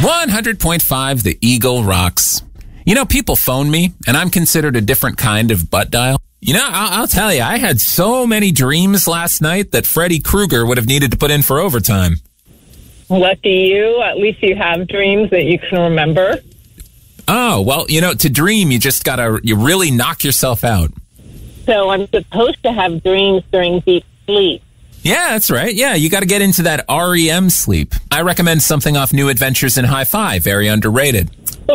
100.5 The Eagle rocks. You know, people phone me, and I'm considered a different kind of butt dial. You know, I'll tell you, I had so many dreams last night that Freddy Krueger would have needed to put in for overtime. Lucky you. At least you have dreams that you can remember. Oh, well, you know, to dream, you really knock yourself out. So I'm supposed to have dreams during deep sleep. Yeah, that's right. Yeah, you got to get into that REM sleep. I recommend something off New Adventures in High Five. Very underrated.